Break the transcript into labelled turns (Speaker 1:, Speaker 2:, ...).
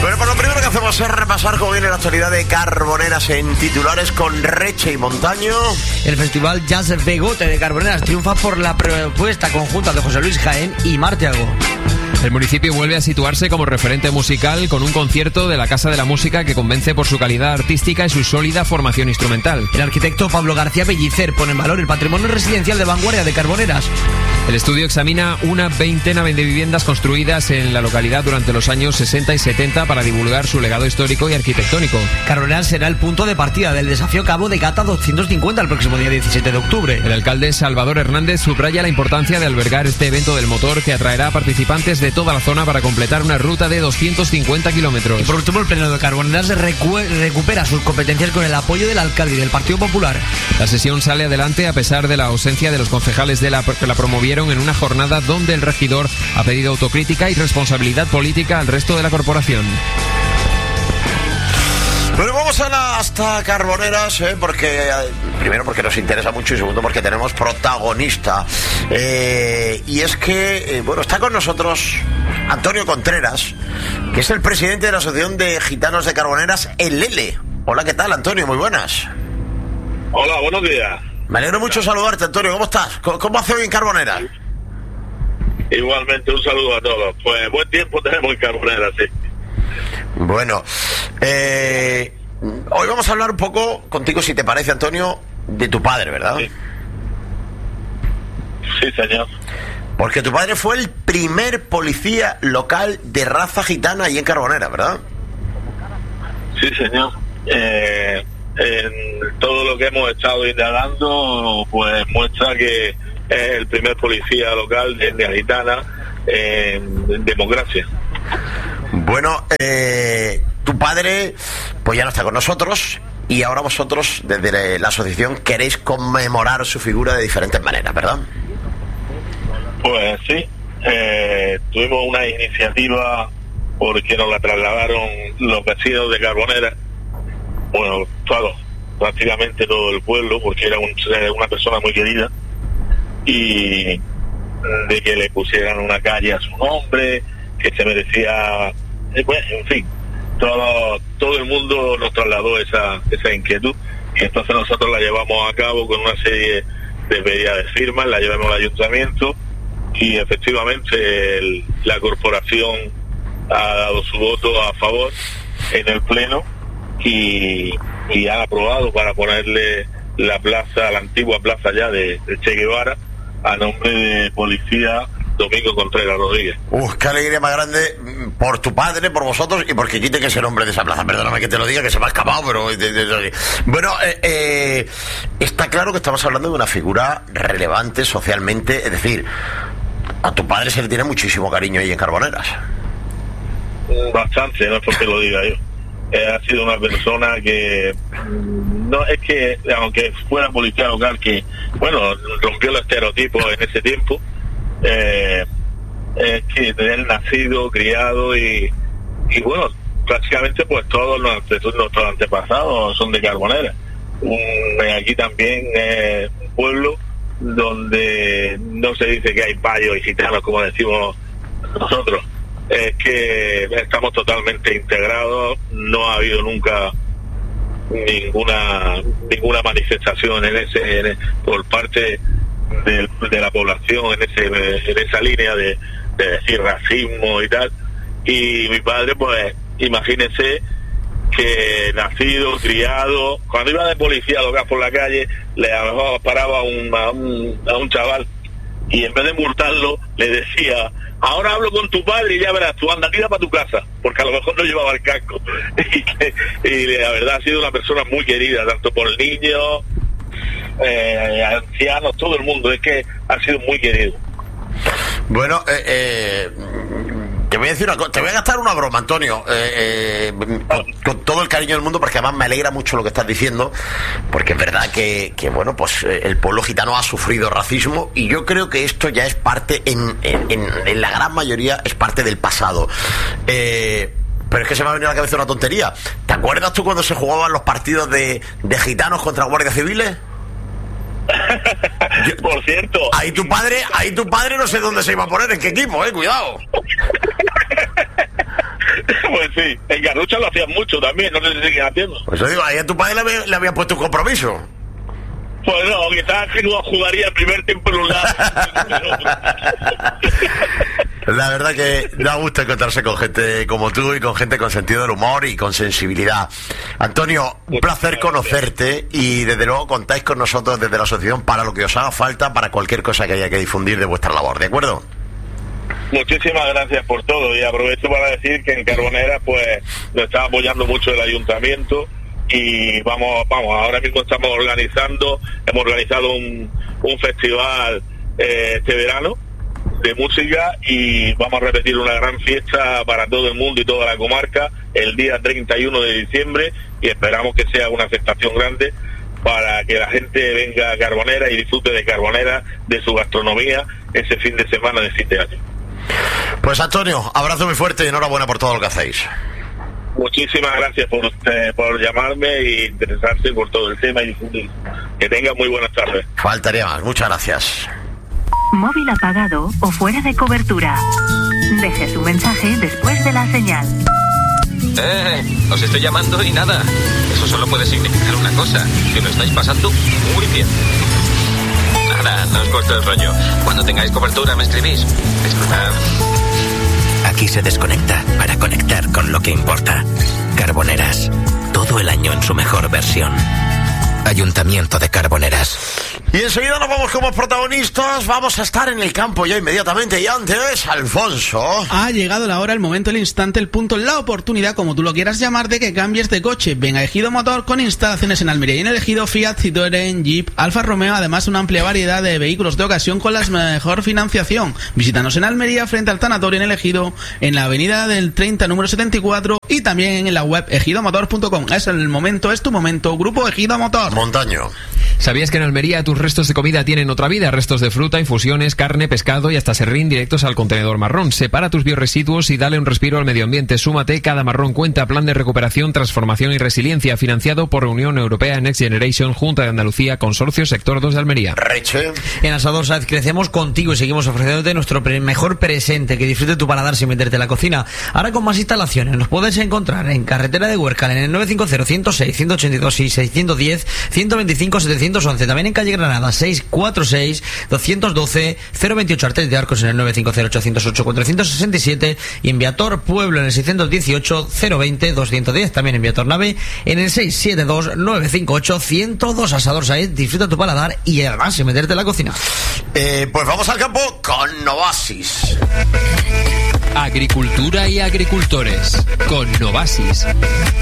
Speaker 1: Bueno, pues lo primero que hacemos es repasar cómo viene la actualidad de Carboneras en titulares con Reche y Montaño.
Speaker 2: El festival Jazz Begote de Carboneras triunfa por la propuesta conjunta de José Luis Jaén y Martiago.
Speaker 3: El municipio vuelve a situarse como referente musical con un concierto de la Casa de la Música que convence por su calidad artística y su sólida formación instrumental.
Speaker 2: El arquitecto Pablo García Pellicer pone en valor el patrimonio residencial de vanguardia de Carboneras.
Speaker 3: El estudio examina una veintena de viviendas construidas en la localidad durante los años 60 y 70 para divulgar su legado histórico y arquitectónico.
Speaker 2: Carboneras será el punto de partida del desafío Cabo de Gata 250 el próximo día 17 de octubre.
Speaker 3: El alcalde Salvador Hernández subraya la importancia de albergar este evento del motor que atraerá a participantes de toda la zona para completar una ruta de 250 kilómetros.
Speaker 2: Y por último, el Pleno de Carboneras recupera sus competencias con el apoyo del alcalde y del Partido Popular.
Speaker 3: La sesión sale adelante a pesar de la ausencia de los concejales que la promovieron en una jornada donde el regidor ha pedido autocrítica y responsabilidad política al resto de la corporación.
Speaker 1: Bueno, vamos hasta Carboneras, primero porque nos interesa mucho y segundo porque tenemos protagonista. Y es que, está con nosotros Antonio Contreras, que es el presidente de la Asociación de Gitanos de Carboneras, el Lele. Hola, ¿qué tal, Antonio? Muy buenas.
Speaker 4: Hola, buenos días.
Speaker 1: Me alegro mucho saludarte, Antonio. ¿Cómo estás? ¿Cómo hace hoy en Carboneras?
Speaker 4: Igualmente, un saludo a todos. Pues buen tiempo tenemos en Carboneras, sí.
Speaker 1: Bueno, hoy vamos a hablar un poco contigo, si te parece, Antonio, de tu padre, ¿verdad?
Speaker 4: Sí, señor.
Speaker 1: Porque tu padre fue el primer policía local de raza gitana ahí en Carboneras, ¿verdad?
Speaker 4: Sí, señor. En todo lo que hemos estado indagando, pues muestra que es el primer policía local de etnia gitana en democracia.
Speaker 1: Bueno, tu padre pues ya no está con nosotros y ahora vosotros desde la asociación queréis conmemorar su figura de diferentes maneras, ¿verdad?
Speaker 4: Pues sí, tuvimos una iniciativa porque nos la trasladaron los vecinos de Carboneras, bueno, prácticamente todo el pueblo, porque era una persona muy querida, y de que le pusieran una calle a su nombre, que se merecía, en fin, todo el mundo nos trasladó esa inquietud, y entonces nosotros la llevamos a cabo con una serie de medidas de firmas, la llevamos al ayuntamiento y efectivamente la corporación ha dado su voto a favor en el pleno y ha aprobado para ponerle la antigua plaza ya de Che Guevara a nombre de policía Domingo Contreras Rodríguez.
Speaker 1: Qué alegría más grande por tu padre, por vosotros y porque quiten ese nombre de esa plaza. Perdóname que te lo diga, que se me ha escapado, pero... Bueno, está claro que estamos hablando de una figura relevante socialmente, es decir, a tu padre se le tiene muchísimo cariño ahí en Carboneras.
Speaker 4: Bastante, no es porque lo diga yo. Ha sido una persona que no es que, aunque fuera policía local, que rompió los estereotipos en ese tiempo, es que él nacido, criado y prácticamente pues todos nuestros antepasados son de Carboneras. Aquí también es un pueblo donde no se dice que hay payos y gitanos como decimos nosotros. Es que estamos totalmente integrados, no ha habido nunca ninguna manifestación por parte de la población en esa línea de decir racismo y tal. Y mi padre, pues imagínese que nacido, criado, cuando iba de policía local por la calle, le paraba a un chaval y en vez de multarlo le decía: ahora hablo con tu padre y ya verás, tú anda, tira para tu casa, porque a lo mejor no llevaba el casco. Y la verdad ha sido una persona muy querida, tanto por niños, ancianos, todo el mundo, es que ha sido muy querido.
Speaker 1: Bueno, te voy a decir una cosa, te voy a gastar una broma, Antonio, con todo el cariño del mundo, porque además me alegra mucho lo que estás diciendo, porque es verdad que el pueblo gitano ha sufrido racismo y yo creo que esto ya es parte, en la gran mayoría, es parte del pasado. Pero es que se me ha venido a la cabeza una tontería. ¿Te acuerdas tú cuando se jugaban los partidos de gitanos contra guardias civiles?
Speaker 4: Por cierto,
Speaker 1: ahí tu padre no sé dónde se iba a poner, en qué equipo, cuidado.
Speaker 4: Pues sí, en Garrucha lo hacían mucho también, no sé si siguen haciendo.
Speaker 1: Pues yo digo, ahí a tu padre le había puesto un compromiso.
Speaker 4: Pues no, quizás que no jugaría el primer tiempo en un lado.
Speaker 1: La verdad que da gusto encontrarse con gente como tú y con gente con sentido del humor y con sensibilidad. Antonio, un placer conocerte y desde luego contáis con nosotros desde la asociación para lo que os haga falta, para cualquier cosa que haya que difundir de vuestra labor, ¿de acuerdo?
Speaker 4: Muchísimas gracias por todo y aprovecho para decir que en Carbonera pues nos está apoyando mucho el ayuntamiento y vamos, ahora mismo hemos organizado un festival este verano de música y vamos a repetir una gran fiesta para todo el mundo y toda la comarca el día 31 de diciembre y esperamos que sea una aceptación grande para que la gente venga a Carbonera y disfrute de Carbonera, de su gastronomía ese fin de semana de fin de año.
Speaker 1: Pues Antonio, abrazo muy fuerte y enhorabuena por todo lo que hacéis.
Speaker 4: Muchísimas gracias por llamarme e interesarse por todo el tema y difundir. Que tengan muy buenas tardes.
Speaker 1: Faltaría más, muchas gracias.
Speaker 5: Móvil apagado o fuera de cobertura. Deje su mensaje después de la señal.
Speaker 6: Os estoy llamando y nada. Eso solo puede significar una cosa, que lo estáis pasando muy bien. Nada, no os corto el rollo. Cuando tengáis cobertura me escribís. Disculpad.
Speaker 7: Aquí se desconecta para conectar con lo que importa. Carboneras, todo el año en su mejor versión. Ayuntamiento de Carboneras.
Speaker 1: Y enseguida nos vamos como protagonistas. Vamos a estar en el campo ya inmediatamente. Y antes, Alfonso.
Speaker 8: Ha llegado la hora, el momento, el instante, el punto, la oportunidad, como tú lo quieras llamar, de que cambies de coche. Ven a Ejido Motor con instalaciones en Almería y en el Ejido, Fiat, Citroën, Jeep, Alfa Romeo. Además, una amplia variedad de vehículos de ocasión con la mejor financiación. Visítanos en Almería, frente al tanatorio en el Ejido, en la avenida del 30, número 74, y también en la web ejidomotor.com. Es el momento, es tu momento. Grupo Ejido Motor.
Speaker 1: Montaño.
Speaker 3: ¿Sabías que en Almería tus restos de comida tienen otra vida? Restos de fruta, infusiones, carne, pescado y hasta serrín directos al contenedor marrón. Separa tus biorresiduos y dale un respiro al medio ambiente. Súmate, cada marrón cuenta. Plan de recuperación, transformación y resiliencia, financiado por Unión Europea, Next Generation, Junta de Andalucía, Consorcio Sector 2 de Almería.
Speaker 1: Reche.
Speaker 2: En Asador Sáez crecemos contigo y seguimos ofreciéndote nuestro mejor presente, que disfrute tu paladar sin meterte en la cocina. Ahora con más instalaciones. Nos puedes encontrar en Carretera de Huércal, en el 950-106-182 y 610-125-711. También en calle Granada, 646-212-028. Artes de Arcos en el 950-808-467 y en Viator Pueblo en el 618-020-210. También en Viator Nave en el 672-958-102. Asador Sáez, disfruta tu paladar y además sin meterte en la cocina.
Speaker 1: Pues vamos al campo con Novasis.
Speaker 3: Agricultura y agricultores con Novasis.